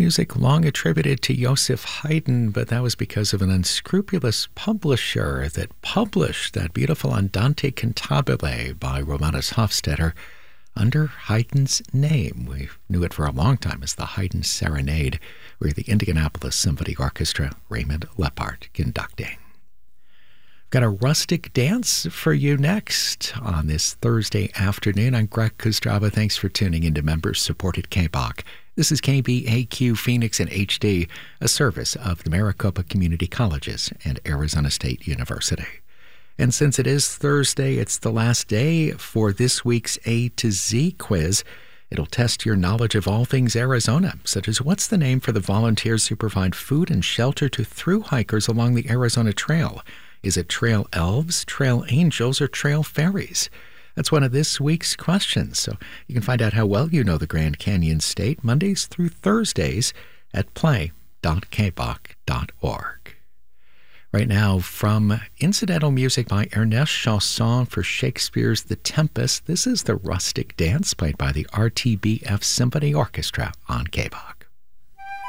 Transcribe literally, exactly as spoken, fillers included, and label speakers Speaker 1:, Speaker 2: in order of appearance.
Speaker 1: Music long attributed to Joseph Haydn, but that was because of an unscrupulous publisher that published that beautiful Andante Cantabile by Romanus Hofstadter under Haydn's name. We knew it for a long time as the Haydn Serenade, where the Indianapolis Symphony Orchestra, Raymond Leppard, conducting. Got a rustic dance for you next on this Thursday afternoon. I'm Greg Kostrava. Thanks for tuning into members-supported K B O C. This is K B A Q Phoenix in H D, a service of the Maricopa Community Colleges and Arizona State University. And since it is Thursday, it's the last day for this week's A to Z quiz. It'll test your knowledge of all things Arizona, such as what's the name for the volunteers who provide food and shelter to thru hikers along the Arizona Trail? Is it Trail Elves, Trail Angels, or Trail Fairies? That's one of this week's questions. So you can find out how well you know the Grand Canyon State Mondays through Thursdays at play dot k b o c dot org. Right now, from incidental music by Ernest Chausson for Shakespeare's The Tempest, this is the Rustic Dance played by the R T B F Symphony Orchestra on K B O C.